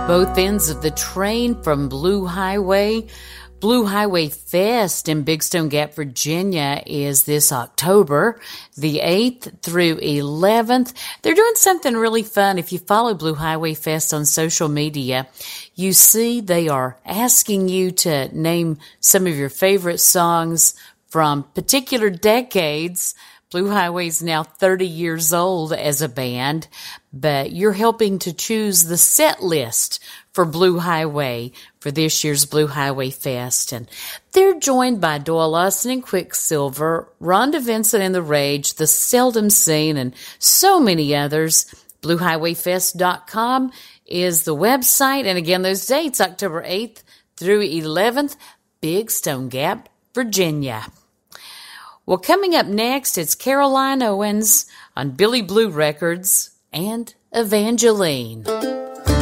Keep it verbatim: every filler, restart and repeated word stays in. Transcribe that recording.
Both ends of the train from Blue Highway. Blue Highway Fest in Big Stone Gap, Virginia is this October, the eighth through eleventh. They're doing something really fun. If you follow Blue Highway Fest on social media, you see they are asking you to name some of your favorite songs from particular decades. Blue Highway is now thirty years old as a band, but you're helping to choose the set list for Blue Highway for this year's Blue Highway Fest. And they're joined by Doyle Lawson and Quicksilver, Rhonda Vincent and The Rage, The Seldom Seen, and so many others. blue highway fest dot com is the website. And again, those dates, October eighth through eleventh, Big Stone Gap, Virginia. Well, coming up next, it's Caroline Owens on Billy Blue Records and Evangeline.